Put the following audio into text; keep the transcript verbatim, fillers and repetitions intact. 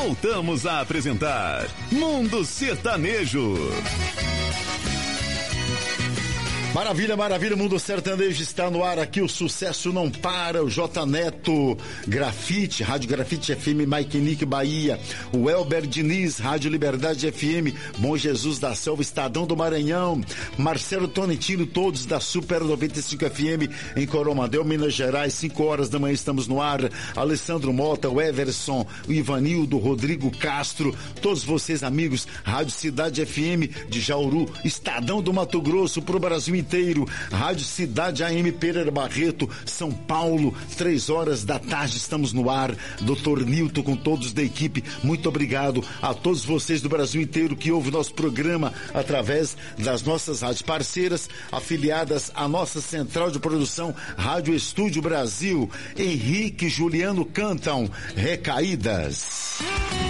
Voltamos a apresentar Mundo Sertanejo. Maravilha, maravilha, Mundo Sertanejo está no ar aqui, o sucesso não para, o J Neto, Grafite, Rádio Grafite F M, Mike Nick Bahia, o Elber Diniz, Rádio Liberdade F M, Bom Jesus da Selva, Estadão do Maranhão, Marcelo Tonetino, todos da Super noventa e cinco F M em Coromandel, Minas Gerais, cinco horas da manhã estamos no ar, Alessandro Mota, o Everson, o Ivanildo, Rodrigo Castro, todos vocês amigos, Rádio Cidade F M de Jauru, Estadão do Mato Grosso, pro Brasil inteiro, Rádio Cidade A M Pereira Barreto, São Paulo, três horas da tarde estamos no ar, doutor Nilton com todos da equipe, muito obrigado a todos vocês do Brasil inteiro que ouvem nosso programa através das nossas rádios parceiras, afiliadas à nossa central de produção, Rádio Estúdio Brasil. Henrique e Juliano cantam Recaídas.